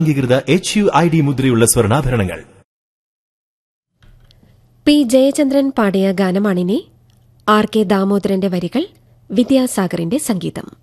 അംഗീകൃത HUID മുദ്രയുള്ള സ്വർണ്ണാഭരണങ്ങൾ. P Jayachandran പാടിയ ഗാനമാണിനി. ആർ കെ ദാമോദരന്റെ വരികൾ, വിദ്യാസാഗറിന്റെ സംഗീതം.